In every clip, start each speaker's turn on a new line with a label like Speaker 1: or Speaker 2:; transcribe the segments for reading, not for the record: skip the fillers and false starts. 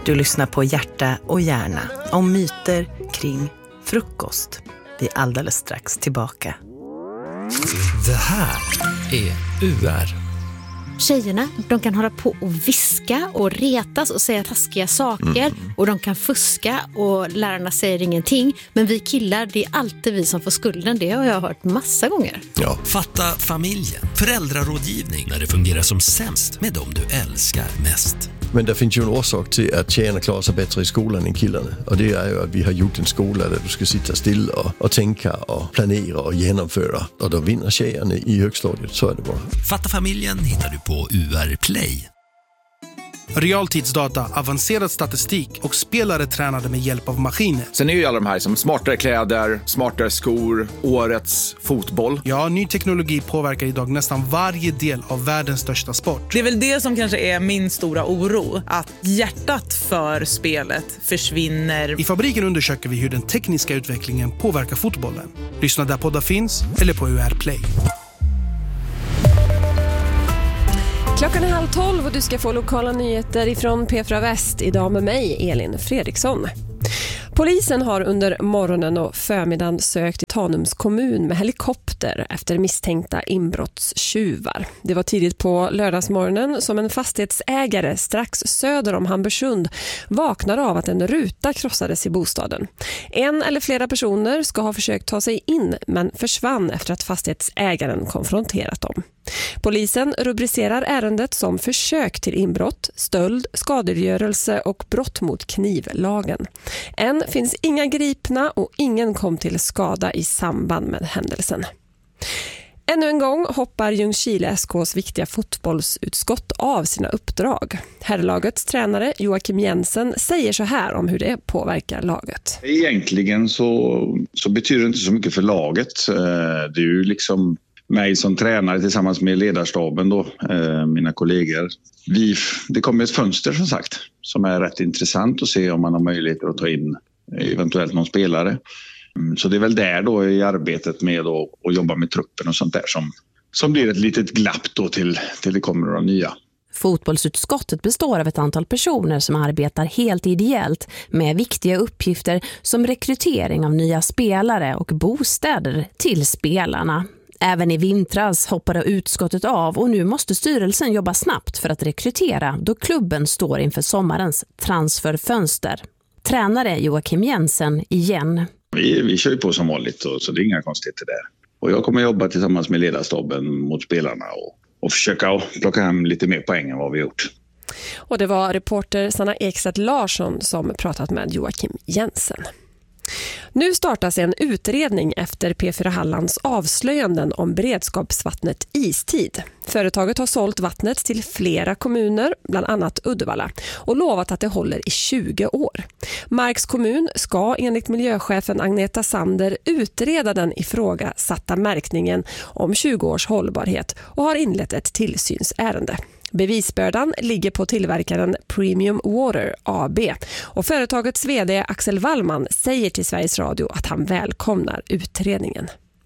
Speaker 1: Du lyssnar på Hjärta och hjärna om myter kring frukost. Vi är alldeles strax tillbaka.
Speaker 2: Det här är UR.
Speaker 3: Tjejerna, de kan hålla på och viska och retas och säga taskiga saker. Och de kan fuska och lärarna säger ingenting. Men vi killar, det är alltid vi som får skulden. Det har jag hört massa gånger.
Speaker 2: Ja. Fatta familjen. Föräldrarådgivning när det fungerar som sämst med dem du älskar mest.
Speaker 4: Men det finns ju en orsak till att tjejerna klarar sig bättre i skolan än killarna. Och det är ju att vi har gjort en skola där du ska sitta still och tänka och planera och genomföra. Och då vinner tjejerna i högstadiet, så är det bara.
Speaker 2: Fatta familjen hittar du på UR Play.
Speaker 5: Realtidsdata, avancerad statistik och spelare tränade med hjälp av maskiner.
Speaker 6: Sen är ju alla de här som smartare kläder, smartare skor, årets fotboll.
Speaker 5: Ja, ny teknologi påverkar idag nästan varje del av världens största sport.
Speaker 7: Det är väl det som kanske är min stora oro. Att hjärtat för spelet försvinner.
Speaker 5: I Fabriken undersöker vi hur den tekniska utvecklingen påverkar fotbollen. Lyssna där poddar finns eller på UR Play.
Speaker 8: Klockan är 11:30 och du ska få lokala nyheter ifrån P4 Väst. Idag med mig, Elin Fredriksson. Polisen har under morgonen och förmiddagen sökt i Tanums kommun med helikopter efter misstänkta inbrottstjuvar. Det var tidigt på lördagsmorgonen som en fastighetsägare strax söder om Hamburgsund vaknade av att en ruta krossades i bostaden. En eller flera personer ska ha försökt ta sig in men försvann efter att fastighetsägaren konfronterat dem. Polisen rubricerar ärendet som försök till inbrott, stöld, skadegörelse och brott mot knivlagen. Än finns inga gripna och ingen kom till skada i samband med händelsen. Ännu en gång hoppar Ljungskile SKs viktiga fotbollsutskott av sina uppdrag. Herrlagets tränare Joakim Jensen säger så här om hur det påverkar laget.
Speaker 9: Egentligen så betyder det inte så mycket för laget. Det är ju liksom mig som tränare tillsammans med ledarstaben då, mina kollegor. Det kommer ett fönster som sagt som är rätt intressant att se om man har möjligheter att ta in eventuellt någon spelare. Så det är väl där då i arbetet med att jobba med truppen och sånt där som blir ett litet glapp då till det kommer några nya.
Speaker 10: Fotbollsutskottet består av ett antal personer som arbetar helt ideellt med viktiga uppgifter som rekrytering av nya spelare och bostäder till spelarna. Även i vintras hoppade utskottet av och nu måste styrelsen jobba snabbt för att rekrytera då klubben står inför sommarens transferfönster. Tränare Joakim Jensen igen.
Speaker 9: Vi kör ju på som vanligt så det är inga konstigheter där. Och jag kommer jobba tillsammans med ledarstaben mot spelarna och försöka plocka hem lite mer poäng än vad vi gjort.
Speaker 8: Och det var reporter Sanna Ekstedt Larsson som pratat med Joakim Jensen. Nu startas en utredning efter P4 Hallands avslöjanden om beredskapsvattnet Istid. Företaget har sålt vattnet till flera kommuner, bland annat Uddevalla, och lovat att det håller i 20 år. Marks kommun ska enligt miljöchefen Agneta Sander utreda den ifrågasatta märkningen om 20 års hållbarhet och har inlett ett tillsynsärende. Bevisbördan ligger på tillverkaren Premium Water AB och företagets vd Axel Wallman säger till Sveriges Radio att han välkomnar utredningen.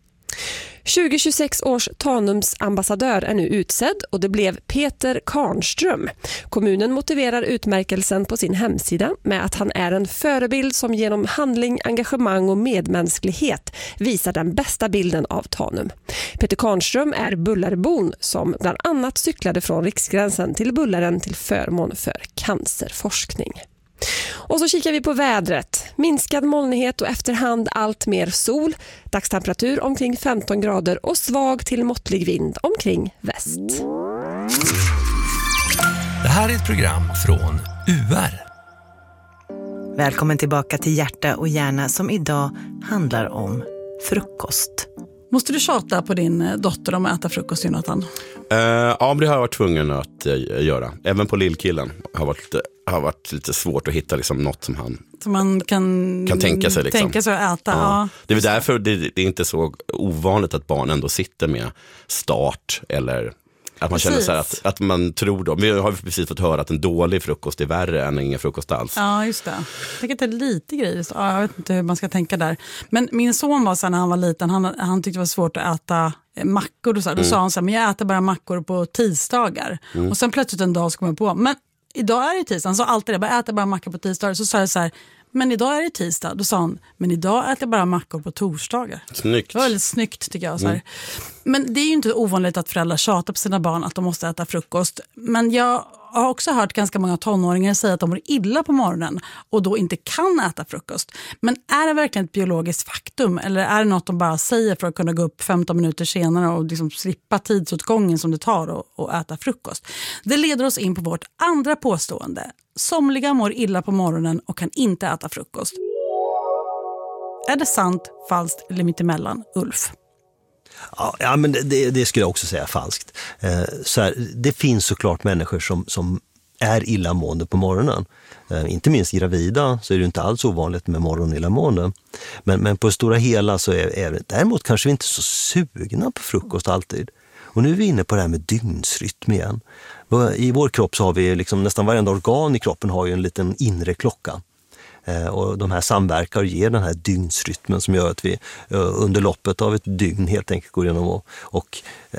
Speaker 8: 2026 års Tanums ambassadör är nu utsedd och det blev Peter Karnström. Kommunen motiverar utmärkelsen på sin hemsida med att han är en förebild som genom handling, engagemang och medmänsklighet visar den bästa bilden av Tanum. Peter Karnström är Bullarebon som bland annat cyklade från Riksgränsen till Bullaren till förmån för cancerforskning. Och så kikar vi på vädret. Minskad molnighet och efterhand allt mer sol. Dagstemperatur omkring 15 grader och svag till måttlig vind omkring väst.
Speaker 2: Det här är ett program från UR.
Speaker 1: Välkommen tillbaka till Hjärta och hjärna som idag handlar om frukost.
Speaker 7: Måste du tjata på din dotter om att äta frukost, Jonathan?
Speaker 11: Ja, det har jag varit tvungen att göra. Även på lillkillen har varit lite svårt att hitta liksom något som han kan tänka sig. Liksom.
Speaker 7: Tänka sig att äta. Ja.
Speaker 11: Det är därför det är inte så ovanligt att barn ändå sitter med start eller att man känner så här att man tror då. Vi har precis fått höra att en dålig frukost är värre än ingen frukost alls.
Speaker 7: Ja, just det. Jag tycker att det är lite grejer. Ja, jag vet inte hur man ska tänka där. Men min son var så när han var liten, han tyckte det var svårt att äta mackor. Då sa han så här, men jag äter bara mackor på tisdagar. Och sen plötsligt en dag så kom jag på, men idag är det tisdag. Han sa alltid det, bara äter bara mackor på tisdagar. Så sa jag så här, men idag är det tisdag. Då sa han, men idag äter jag bara mackor på torsdagar.
Speaker 11: Snyggt.
Speaker 7: Det var väldigt snyggt tycker jag. Så här. Men det är ju inte ovanligt att föräldrar tjatar på sina barn att de måste äta frukost. Men jag har också hört ganska många tonåringar säga att de mår illa på morgonen och då inte kan äta frukost. Men är det verkligen ett biologiskt faktum eller är det något de bara säger för att kunna gå upp 15 minuter senare och liksom slippa tidsåtgången som det tar att äta frukost? Det leder oss in på vårt andra påstående. Somliga mår illa på morgonen och kan inte äta frukost. Är det sant, falskt eller mittemellan, Ulf?
Speaker 12: Ja, men det skulle jag också säga falskt. Så här, det finns såklart människor som är illamående på morgonen. Inte minst gravida så är det inte alls ovanligt med morgonillamående. Men på det stora hela så är det däremot kanske vi inte så sugna på frukost alltid. Och nu är vi inne på det här med dygnsrytm igen. I vår kropp så har vi liksom, nästan varenda organ i kroppen har ju en liten inre klocka. Och de här samverkar och ger den här dygnsrytmen som gör att vi under loppet av ett dygn helt enkelt går igenom och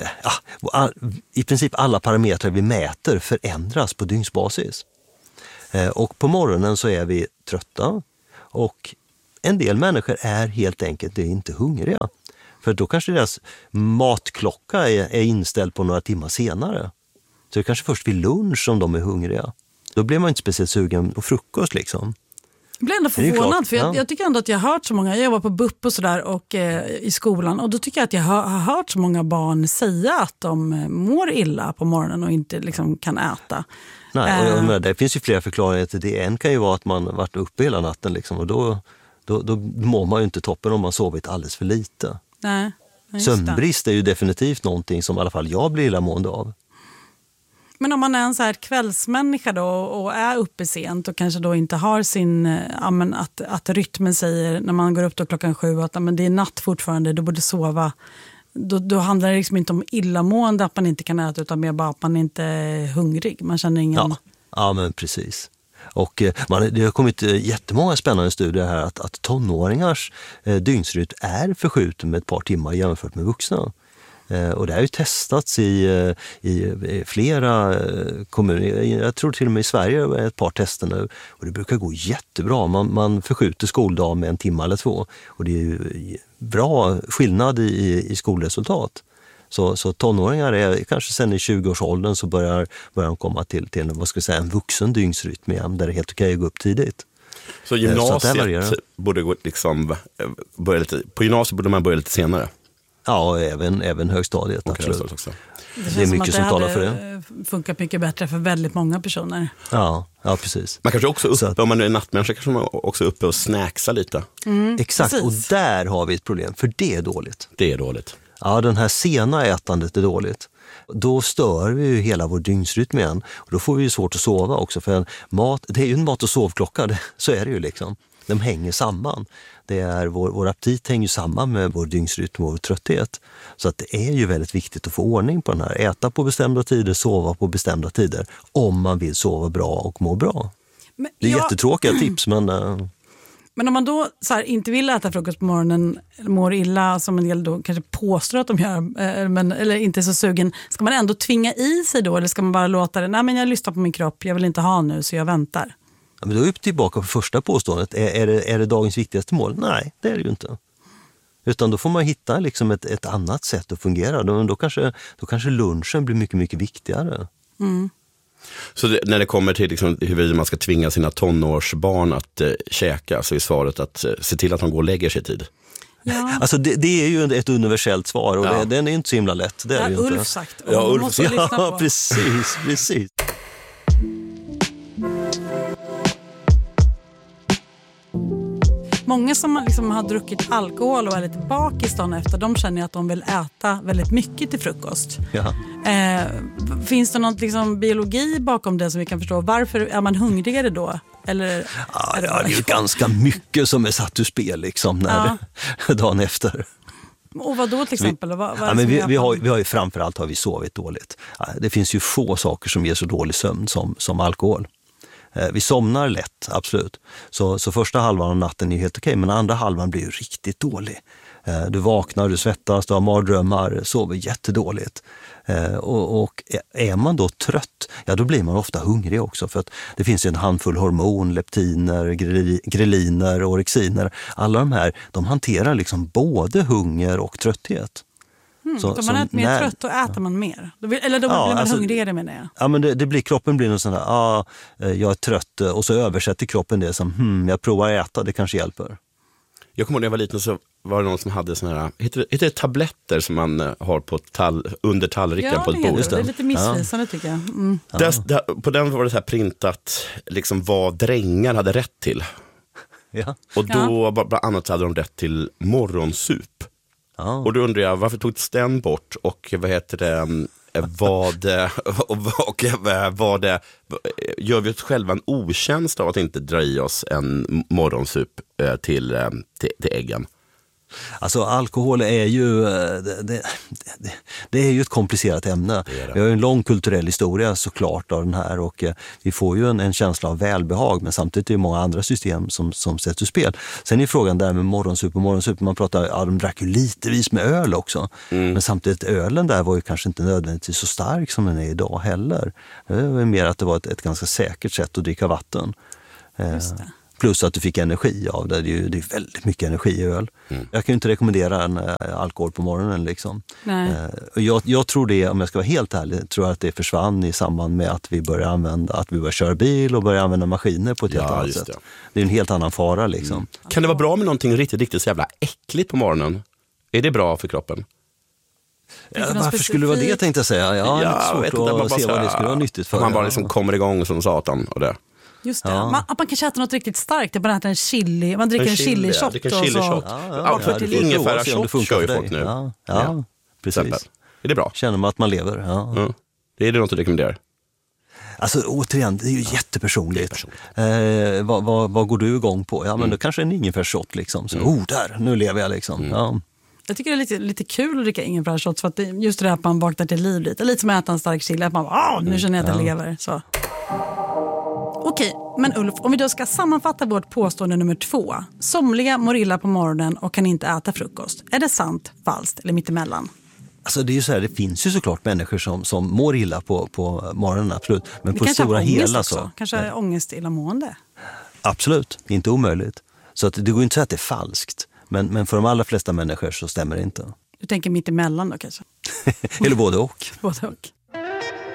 Speaker 12: i princip alla parametrar vi mäter förändras på dygnsbasis. Och på morgonen så är vi trötta och en del människor är helt enkelt inte hungriga. För då kanske deras matklocka är inställd på några timmar senare. Så det är kanske först vid lunch som de är hungriga. Då blir man inte speciellt sugen på frukost liksom.
Speaker 7: Jag blir ändå förvånad för jag tycker ändå att jag har hört så många, jag var på BUP och sådär och i skolan och då tycker jag att jag har hört så många barn säga att de mår illa på morgonen och inte liksom kan äta.
Speaker 12: Nej, och det finns ju flera förklaringar till det. En kan ju vara att man varit uppe hela natten liksom, och då mår man ju inte toppen om man sovit alldeles för lite.
Speaker 7: Nej,
Speaker 12: sömnbrist är ju definitivt någonting som i alla fall jag blir illamående av.
Speaker 7: Men om man är en så här kvällsmänniska då och är uppe sent och kanske då inte har sin, att rytmen säger när man går upp då klockan 7 att det är natt fortfarande, du borde sova. Då handlar det liksom inte om illamående att man inte kan äta utan mer bara att man inte är hungrig. Man känner ingen...
Speaker 12: Ja men precis. Och det har kommit jättemånga spännande studier här att tonåringars dygnsrytm är förskjuten med ett par timmar jämfört med vuxna. Och det har ju testats i flera kommuner, jag tror till och med i Sverige är ett par tester nu och det brukar gå jättebra, man förskjuter skoldag med 1 timme eller 2 och det är ju bra skillnad i skolresultat. Så tonåringar är kanske sen i 20-årsåldern så börjar de komma till vad ska jag säga, en vuxen dygnsrytm igen där det är helt okej att gå upp tidigt.
Speaker 11: Så gymnasiet borde gå börja lite, på gymnasiet borde man börja lite senare?
Speaker 12: Ja, även högstadiet, absolut.
Speaker 11: Också.
Speaker 7: Det är
Speaker 12: mycket som talar för det.
Speaker 7: Funkat mycket bättre för väldigt många personer.
Speaker 12: Ja precis.
Speaker 11: Man kanske också om man är nattmänniska kanske man också uppe och snacksa lite.
Speaker 12: Exakt, precis. Och där har vi ett problem, för det är dåligt.
Speaker 11: Det är dåligt.
Speaker 12: Ja, den här sena ätandet är dåligt. Då stör vi ju hela vår dygnsrytm igen. Och då får vi ju svårt att sova också. För det är ju en mat- och sovklocka, så är det ju liksom. De hänger samman. Vår aptit hänger samman med vår dygnsrytm och vår trötthet. Så att det är ju väldigt viktigt att få ordning på den här. Äta på bestämda tider, sova på bestämda tider. Om man vill sova bra och må bra. Det är jättetråkiga tips, men...
Speaker 7: Men om man då så här, inte vill äta frukost på morgonen, mår illa som en del då kanske påstår att de gör, eller inte är så sugen, ska man ändå tvinga i sig då? Eller ska man bara låta det, nej men jag lyssnar på min kropp, jag vill inte ha nu så jag väntar?
Speaker 12: Ja, men då är vi tillbaka på första påståendet. Är det dagens viktigaste mål? Nej, det är det ju inte. Utan då får man hitta liksom ett annat sätt att fungera. Då kanske lunchen blir mycket, mycket viktigare.
Speaker 7: Mm.
Speaker 11: Så när det kommer till liksom, hur man ska tvinga sina tonårsbarn att käka, så är svaret att se till att de går och lägger sig i tid.
Speaker 7: Ja.
Speaker 12: Alltså det är ju ett universellt svar och den är inte så himla lätt. Det är ju
Speaker 7: Ulf
Speaker 12: inte.
Speaker 7: sagt.
Speaker 12: Ulf. Ja, precis.
Speaker 7: Många som liksom har druckit alkohol och är lite bakis dagen efter, de känner att de vill äta väldigt mycket till frukost.
Speaker 12: Ja.
Speaker 7: Finns det någon liksom biologi bakom det som vi kan förstå? Varför är man hungrigare då? Eller,
Speaker 12: det är ju ganska mycket som är satt ur spel liksom, dagen efter.
Speaker 7: Och vad då till exempel?
Speaker 12: Vi har ju framförallt har vi sovit dåligt. Det finns ju få saker som ger så dålig sömn som alkohol. Vi somnar lätt, absolut. Så första halvan av natten är helt okej, men andra halvan blir ju riktigt dålig. Du vaknar, du svettas, du har mardrömmar, sover jättedåligt. Och är man då trött, då blir man ofta hungrig också, för att det finns en handfull hormon, leptiner, greliner, orexiner. Alla de här, de hanterar liksom både hunger och trötthet.
Speaker 7: Så man är mer trött och äter man mer? Eller då blir man hungrigare, menar jag.
Speaker 12: Ja, men kroppen blir något sånt här, jag är trött, och så översätter kroppen det som, jag provar att äta, det kanske hjälper.
Speaker 11: Jag kommer ihåg när jag var liten så var det någon som hade såna här, heter det tabletter som man har på under tallriken på ett bord?
Speaker 7: Det är lite missvisande tycker jag.
Speaker 11: På den var det så här printat liksom vad drängar hade rätt till.
Speaker 12: Ja.
Speaker 11: Och då bland annat hade de rätt till morgonsup. Och då undrar jag, varför togs den bort? Och vad heter det? Vad det gör vi oss själva en otjänst av att inte dra i oss en morgonsup till äggen?
Speaker 12: Alltså alkohol är ju det är ju ett komplicerat ämne. Vi har ju en lång kulturell historia såklart av den här, och vi får ju en känsla av välbehag, men samtidigt är det många andra system som sätts ur spel. Sen är frågan där med morgonsup, man pratar, de drack ju litevis med öl också. Men samtidigt ölen där var ju kanske inte nödvändigtvis så stark som den är idag heller. Det var mer att det var ett ganska säkert sätt att dricka vatten.
Speaker 7: Just det.
Speaker 12: Plus att du fick energi av det. Det är väldigt mycket energi i öl. Jag kan ju inte rekommendera en alkohol på morgonen. Liksom. Jag tror det, om jag ska vara helt ärlig, tror att det försvann i samband med att vi började köra bil och började använda maskiner på ett helt annat sätt. Det är en helt annan fara. Liksom.
Speaker 11: Kan det vara bra med någonting riktigt så jävla äckligt på morgonen? Är det bra för kroppen?
Speaker 12: Varför skulle det vara det, tänkte jag säga? Jag har lite svårt att se vad det skulle vara nyttigt för.
Speaker 11: Man bara liksom kommer igång som satan och det.
Speaker 7: Just det. Man kanske äter något riktigt starkt. Man äter en chili. Man dricker en chili-shot.
Speaker 11: Ingefära-shot kör ju folk nu.
Speaker 12: Ja, precis.
Speaker 11: Är det bra?
Speaker 12: Känner man att man lever.
Speaker 11: Det är det något du rekommenderar?
Speaker 12: Alltså återigen, det är ju jättepersonligt. Vad går du igång på? Ja, men då kanske en ingefära-shot liksom. Så, där, nu lever jag liksom. Ja.
Speaker 7: Jag tycker det är lite kul att dricka ingefära-shots, för att just det här att man vaknar till liv lite. Lite som att äta en stark chili. Att man bara, nu känner jag att jag lever. Så. Okej, men Ulf, om vi då ska sammanfatta vårt påstående nummer 2. Somliga mår illa på morgonen och kan inte äta frukost. Är det sant, falskt eller mittemellan?
Speaker 12: Alltså det är ju så här, det finns ju såklart människor som mår illa på morgonen, absolut. Men
Speaker 7: det
Speaker 12: på stora hela
Speaker 7: också.
Speaker 12: så.
Speaker 7: Kanske ångest illamående.
Speaker 12: Absolut, inte omöjligt. Så att det går inte att säga att det är falskt. Men för de allra flesta människor så stämmer det inte.
Speaker 7: Du tänker mittemellan då kanske?
Speaker 12: Eller både och.
Speaker 7: Både och.